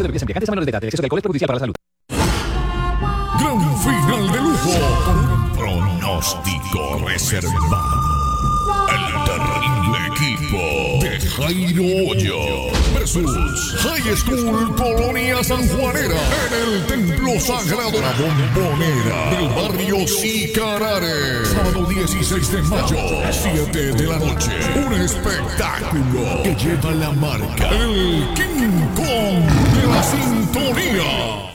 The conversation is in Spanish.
de bebidas embriagantes a menores de edad. El exceso de alcohol es perjudicial para la salud. Gran final de lujo con un pronóstico reservado. El terrible equipo de Jairo Hoyo versus High School Colonia Sanjuanera en el templo sagrado La Bombonera del barrio Sicarare. Sábado 16 de mayo, 7 de la noche. Un espectáculo que lleva la marca El King Kong de la Sintonía.